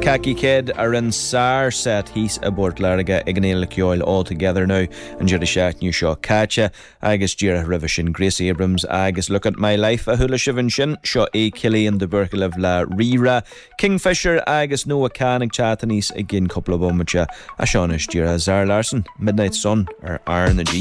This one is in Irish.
Khaki Kid are in Sar set he's aboard Larga Ignail Kyoil all together now and Jerry Shack New Shaw Catcha Agus Jira Rivishin Grace Abrams Agus Look at My Life a Hula Shivinshin Shaw A Killian de Berkel of La Rira Kingfisher Agus Noah Canning Chatanis again couple of Omacha Ashonish Jira Zar Larson Midnight Sun or Iron the G